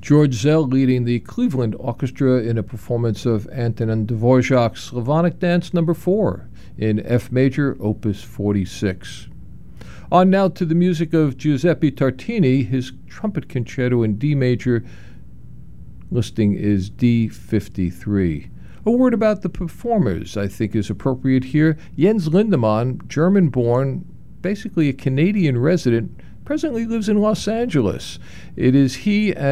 George Zell leading the Cleveland Orchestra in a performance of Antonin Dvorak's Slavonic Dance No. 4 in F major, Opus 46. On now to the music of Giuseppe Tartini, his trumpet concerto in D major, listing is D53. A word about the performers, I think, is appropriate here. Jens Lindemann, German-born, basically a Canadian resident, presently lives in Los Angeles. It is he and